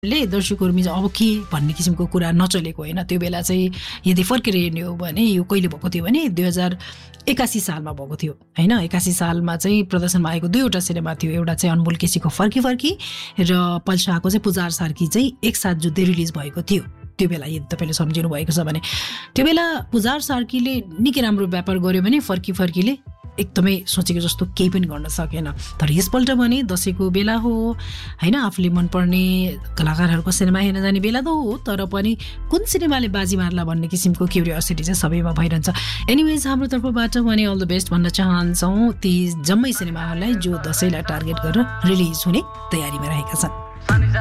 ले दर्शककर्मी अब के भन्ने किसिमको कुरा नचलेको होइन। त्यो बेला चाहिँ यदि फर्केर हेर्ने हो भने यो कहिले भएको थियो भने 2081 सालमा भएको थियो होइन। 81 सालमा चाहिँ प्रदर्शनमा आएको दुईवटा सिनेमा थियो। एउटा चाहिँ अनमोल केसीको फर्की फर्की र पल्साको चाहिँ पुजार सार्की चाहिँ एकसाथ जुत्दै रिलिज भएको थियो। त्यो बेला यदि तपाईँले सम्झिनु भएको छ भने त्यो बेला पुजार सार्कीले निकै राम्रो व्यापार गर्यो भने फर्की फर्कीले एकदमै सोचेको जस्तो केही पनि गर्न सकेन। तर यसपल्ट भने दसैँको बेला हो होइन, आफूले मनपर्ने कलाकारहरूको सिनेमा हेर्न जाने बेला त हो, तर पनि कुन सिनेमाले बाजी मार्ला भन्ने किसिमको क्युरियोसिटी चाहिँ सबैमा भइरहन्छ। एनिवेज हाम्रो तर्फबाट भने अल द बेस्ट भन्न चाहन्छौँ ती जम्मै सिनेमाहरूलाई जो दसैँलाई टार्गेट गरेर रिलिज हुने तयारीमा रहेका छन्।